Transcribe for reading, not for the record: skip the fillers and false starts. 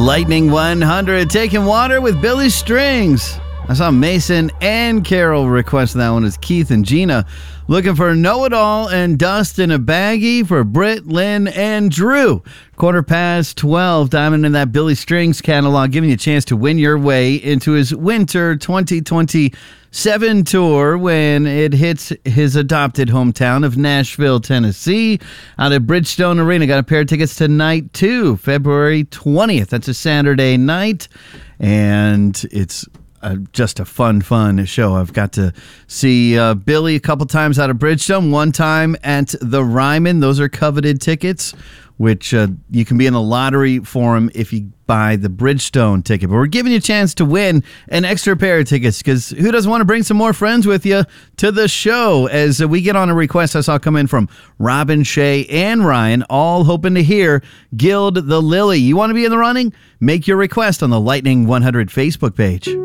Lightning 100, Taking Water with Billy Strings. I saw Mason and Carol request that one. It's Keith and Gina looking for Know It All and Dust in a Baggie for Britt, Lynn, and Drew. 12:15, diving in that Billy Strings catalog, giving you a chance to win your way into his winter 2027 tour when it hits his adopted hometown of Nashville, Tennessee, out at Bridgestone Arena. Got a pair of tickets tonight, too, February 20th. That's a Saturday night, and it's just a fun show. I've got to see Billy a couple times out of Bridgestone, one time at the Ryman. Those are coveted tickets, which you can be in the lottery for them if you buy the Bridgestone ticket. But we're giving you a chance to win an extra pair of tickets, because who doesn't want to bring some more friends with you to the show? As we get on a request I saw come in from Robin, Shay, and Ryan, all hoping to hear Gild the Lily. You want to be in the running? Make your request on the Lightning 100 Facebook page.